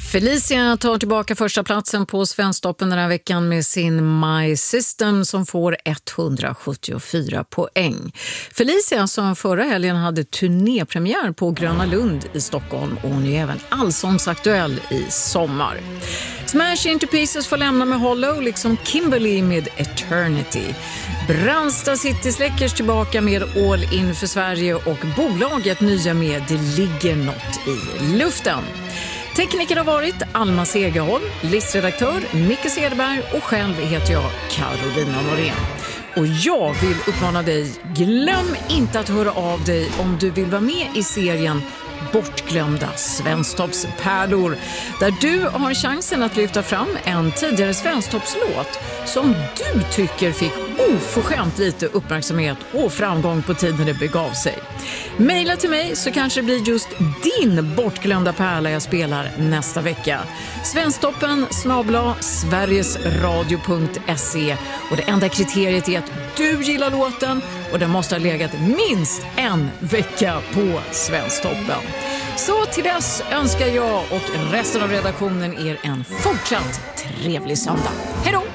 Felicia tar tillbaka första platsen på Svensktoppen den här veckan med sin My System som får 174 poäng. Felicia som förra helgen hade turnépremiär på Gröna Lund i Stockholm och hon är även allsångsaktuell i sommar. Smash Into Pieces får lämna med Hollow liksom Kimberly med Eternity. Brandsta City släckers tillbaka med All In för Sverige och bolaget nya med Det ligger något i luften. Tekniker har varit Alma Segerholm, listredaktör Micke Cederberg och själv heter jag Carolina Norén. Och jag vill uppmana dig, glöm inte att höra av dig om du vill vara med i serien Bortglömda Svensktoppspärlor, där du har chansen att lyfta fram en tidigare Svensktoppslåt som du tycker fick oförskämt lite uppmärksamhet och framgång på tiden det begav sig. Maila till mig så kanske det blir just din bortglömda pärla jag spelar nästa vecka. Svensktoppen@sverigesradio.se och det enda kriteriet är att du gillar låten och den måste ha legat minst en vecka på Svensktoppen. Så till dess önskar jag och resten av redaktionen er en fortsatt trevlig söndag. Hej då!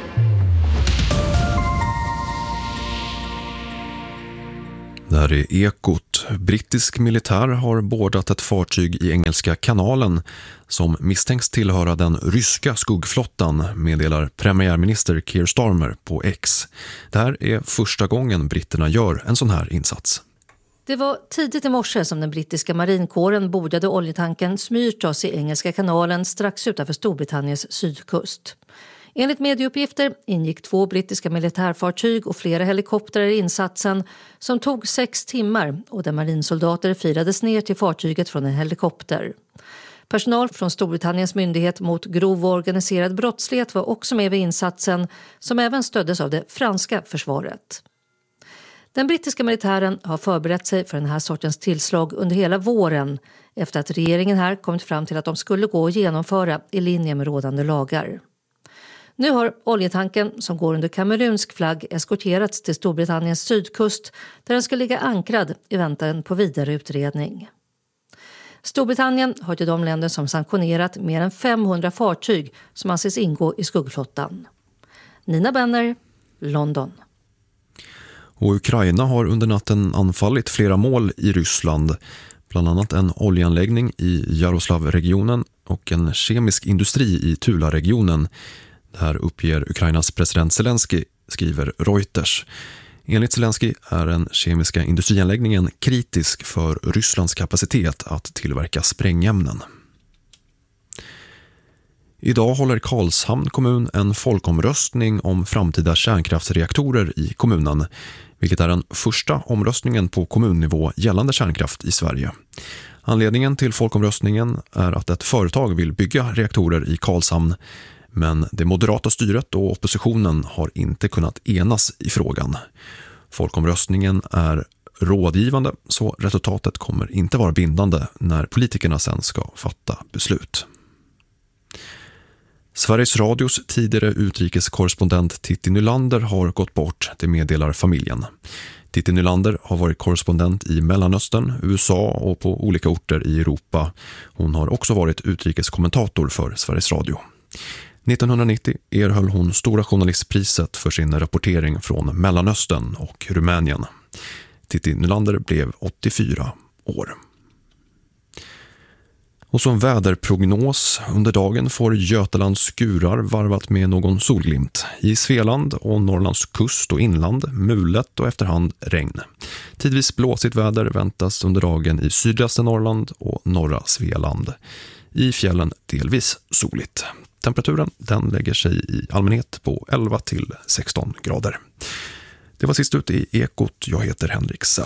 Det här är Ekot. Brittisk militär har bordat ett fartyg i Engelska kanalen som misstänks tillhöra den ryska skuggflottan, meddelar premiärminister Keir Starmer på X. Det här är första gången britterna gör en sån här insats. Det var tidigt i morse som den brittiska marinkåren bordade oljetanken Smyrtos i Engelska kanalen strax utanför Storbritanniens sydkust. Enligt medieuppgifter ingick 2 brittiska militärfartyg och flera helikoptrar i insatsen som tog 6 timmar och där marinsoldater firades ner till fartyget från en helikopter. Personal från Storbritanniens myndighet mot grov och organiserad brottslighet var också med vid insatsen som även stöddes av det franska försvaret. Den brittiska militären har förberett sig för den här sortens tillslag under hela våren efter att regeringen här kommit fram till att de skulle gå att genomföra i linje med rådande lagar. Nu har oljetanken som går under kamerunsk flagg eskorterats till Storbritanniens sydkust där den ska ligga ankrad i väntan på vidare utredning. Storbritannien hör till de länder som sanktionerat mer än 500 fartyg som anses ingå i skuggflottan. Nina Benner, London. Och Ukraina har under natten anfallit flera mål i Ryssland, bland annat en oljeanläggning i Jaroslavregionen och en kemisk industri i Tula-regionen. Det här uppger Ukrainas president Zelensky, skriver Reuters. Enligt Zelensky är den kemiska industrianläggningen kritisk för Rysslands kapacitet att tillverka sprängämnen. Idag håller Karlshamn kommun en folkomröstning om framtida kärnkraftsreaktorer i kommunen, vilket är den första omröstningen på kommunnivå gällande kärnkraft i Sverige. Anledningen till folkomröstningen är att ett företag vill bygga reaktorer i Karlshamn, men det moderata styret och oppositionen har inte kunnat enas i frågan. Folkomröstningen är rådgivande, så resultatet kommer inte vara bindande när politikerna sen ska fatta beslut. Sveriges Radios tidigare utrikeskorrespondent Titti Nylander har gått bort, det meddelar familjen. Titti Nylander har varit korrespondent i Mellanöstern, USA och på olika orter i Europa. Hon har också varit utrikeskommentator för Sveriges Radio. 1990 erhöll hon Stora journalistpriset för sin rapportering från Mellanöstern och Rumänien. Titti Nylander blev 84 år. Och som väderprognos under dagen får Götalands skurar varvat med någon solglimt. I Svealand och Norrlands kust och inland mulet och efterhand regn. Tidvis blåsigt väder väntas under dagen i sydligaste Norrland och norra Svealand. I fjällen delvis soligt. Temperaturen den lägger sig i allmänhet på 11 till 16 grader. Det var sist ut i Ekot. Jag heter Henrik Sell.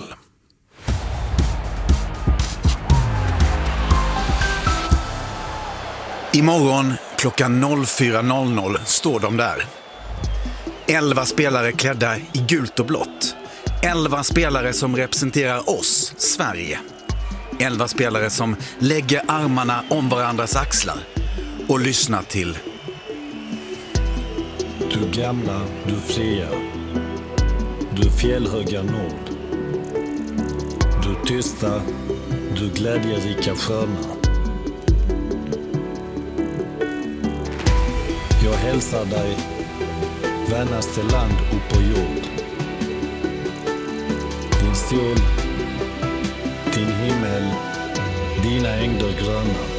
Imorgon klockan 04.00 står de där. 11 spelare klädda i gult och blått. 11 spelare som representerar oss, Sverige. 11 spelare som lägger armarna om varandras axlar och lyssnar till: Du gamla, du fria, du fjällhöga nord, du tysta, du glädjerika sköna. Jag hälsar dig, vännaste land upp på jord. Din sol, din himmel, dina ängder gröna.